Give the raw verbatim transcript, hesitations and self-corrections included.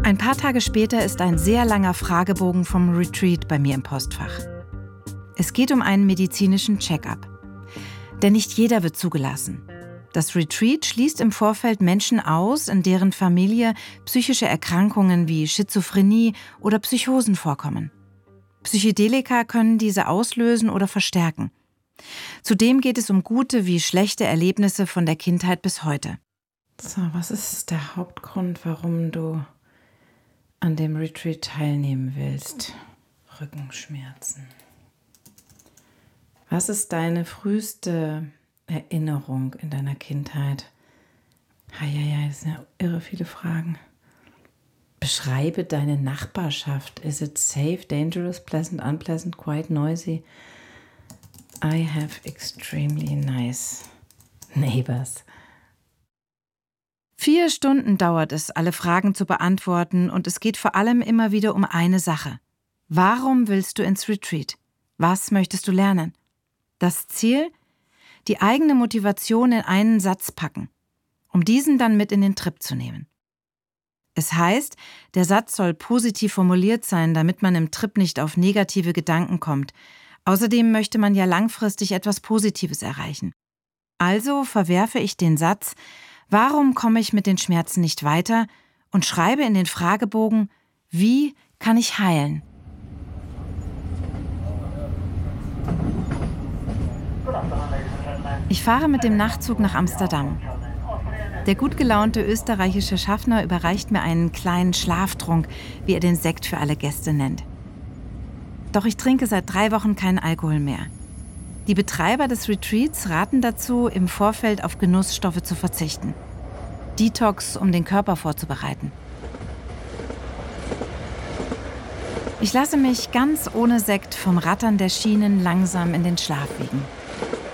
Ein paar Tage später ist ein sehr langer Fragebogen vom Retreat bei mir im Postfach. Es geht um einen medizinischen Check-up. Denn nicht jeder wird zugelassen. Das Retreat schließt im Vorfeld Menschen aus, in deren Familie psychische Erkrankungen wie Schizophrenie oder Psychosen vorkommen. Psychedelika können diese auslösen oder verstärken. Zudem geht es um gute wie schlechte Erlebnisse von der Kindheit bis heute. So, was ist der Hauptgrund, warum du an dem Retreat teilnehmen willst? Rückenschmerzen. Was ist deine früheste Erinnerung in deiner Kindheit? Heieiei, das sind ja irre viele Fragen. Beschreibe deine Nachbarschaft. Is it safe, dangerous, pleasant, unpleasant, quite noisy? I have extremely nice neighbors. Vier Stunden dauert es, alle Fragen zu beantworten, und es geht vor allem immer wieder um eine Sache. Warum willst du ins Retreat? Was möchtest du lernen? Das Ziel? Die eigene Motivation in einen Satz packen, um diesen dann mit in den Trip zu nehmen. Es heißt, der Satz soll positiv formuliert sein, damit man im Trip nicht auf negative Gedanken kommt. Außerdem möchte man ja langfristig etwas Positives erreichen. Also verwerfe ich den Satz, warum komme ich mit den Schmerzen nicht weiter, und schreibe in den Fragebogen, wie kann ich heilen? Ich fahre mit dem Nachtzug nach Amsterdam. Der gut gelaunte österreichische Schaffner überreicht mir einen kleinen Schlaftrunk, wie er den Sekt für alle Gäste nennt. Doch ich trinke seit drei Wochen keinen Alkohol mehr. Die Betreiber des Retreats raten dazu, im Vorfeld auf Genussstoffe zu verzichten. Detox, um den Körper vorzubereiten. Ich lasse mich ganz ohne Sekt vom Rattern der Schienen langsam in den Schlaf wiegen.